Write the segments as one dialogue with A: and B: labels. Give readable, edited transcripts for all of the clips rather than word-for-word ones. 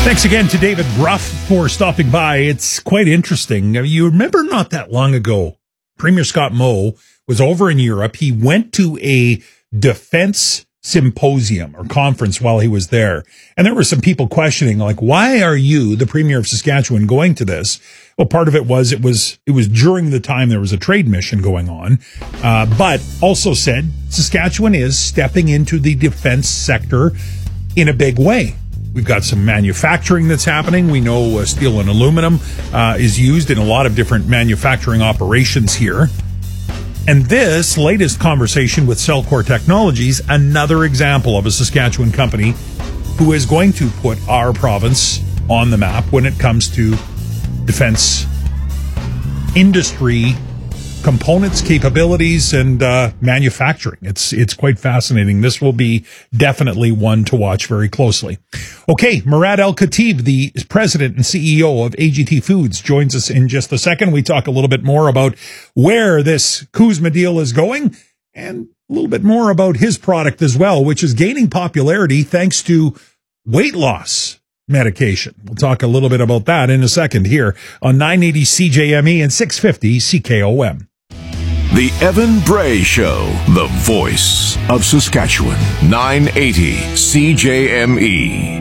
A: Thanks again to David Bruff for stopping by. It's quite interesting. You remember not that long ago, Premier Scott Moe was over in Europe. He went to a defense symposium or conference while he was there. And there were some people questioning, like, why are you, the Premier of Saskatchewan, going to this? Well, part of it was during the time there was a trade mission going on, but also said Saskatchewan is stepping into the defense sector in a big way. We've got some manufacturing that's happening. We know steel and aluminum is used in a lot of different manufacturing operations here. And this latest conversation with Cellcore Technologies, another example of a Saskatchewan company who is going to put our province on the map when it comes to defense industry components, capabilities, and manufacturing. It's quite fascinating. This will be definitely one to watch very closely. Okay, Murad Al-Khatib, the president and CEO of AGT Foods, joins us in just a second. We talk a little bit more about where this Kuzma deal is going and a little bit more about his product as well, which is gaining popularity thanks to weight loss medication. We'll talk a little bit about that in a second here on 980 CJME and 650 CKOM.
B: The Evan Bray Show, the voice of Saskatchewan, 980 CJME.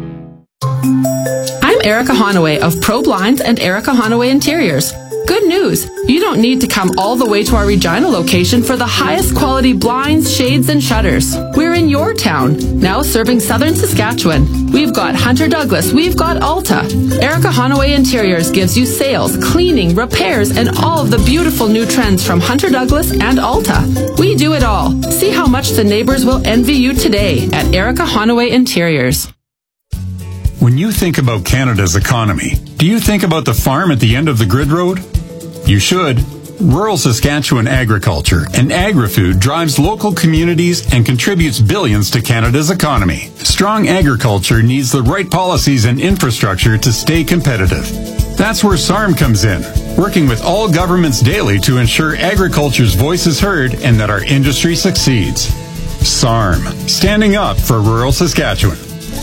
C: I'm Erica Honaway of Pro Blinds and Erica Honaway Interiors. Good news! You don't need to come all the way to our Regina location for the highest quality blinds, shades, and shutters. We're in your town, now serving southern Saskatchewan. We've got Hunter Douglas, we've got Alta. Erica Honaway Interiors gives you sales, cleaning, repairs, and all of the beautiful new trends from Hunter Douglas and Alta. We do it all. See how much the neighbors will envy you today at Erica Honaway Interiors.
D: When you think about Canada's economy, do you think about the farm at the end of the grid road? You should. Rural Saskatchewan agriculture and agri-food drives local communities and contributes billions to Canada's economy. Strong agriculture needs the right policies and infrastructure to stay competitive. That's where SARM comes in, working with all governments daily to ensure agriculture's voice is heard and that our industry succeeds. SARM, standing up for rural Saskatchewan.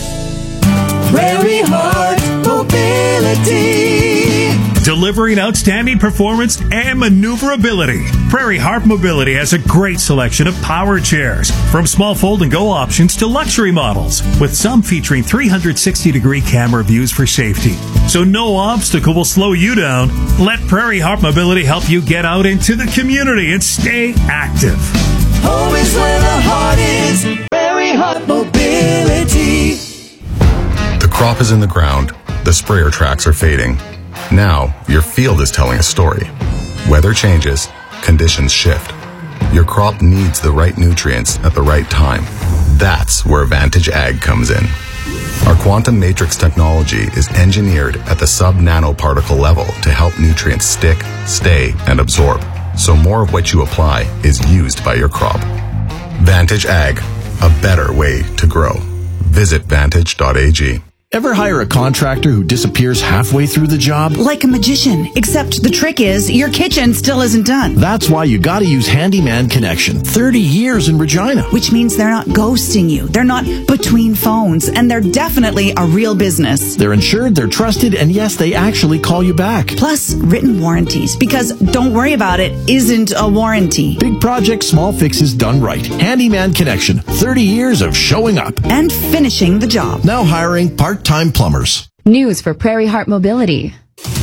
E: Prairie Heart Mobility.
A: Delivering outstanding performance and maneuverability. Prairie Heart Mobility has a great selection of power chairs, from small fold-and-go options to luxury models, with some featuring 360-degree camera views for safety. So no obstacle will slow you down. Let Prairie Heart Mobility help you get out into the community and stay active.
E: Home is where the heart is. Prairie Heart Mobility.
F: The crop is in the ground. The sprayer tracks are fading. Now, your field is telling a story. Weather changes, conditions shift. Your crop needs the right nutrients at the right time. That's where Vantage Ag comes in. Our quantum matrix technology is engineered at the sub-nanoparticle level to help nutrients stick, stay, and absorb, so more of what you apply is used by your crop. Vantage Ag, a better way to grow. Visit vantage.ag.
G: Ever hire a contractor who disappears halfway through the job?
H: Like a magician, except the trick is your kitchen still isn't done.
G: That's why you gotta use Handyman Connection. 30 years in Regina.
H: Which means they're not ghosting you. They're not between phones. And they're definitely a real business.
G: They're insured, they're trusted, and yes, they actually call you back.
H: Plus, written warranties. Because don't worry about it isn't a warranty.
G: Big projects, small fixes done right. Handyman Connection. 30 years of showing up.
H: And finishing the job.
G: Now hiring part-time plumbers.
I: News for Prairie Heart Mobility.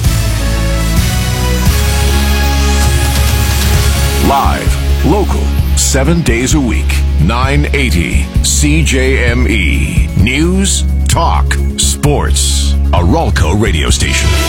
B: Live, local, 7 days a week, 980 CJME. News, talk, sports. A Ralco radio station.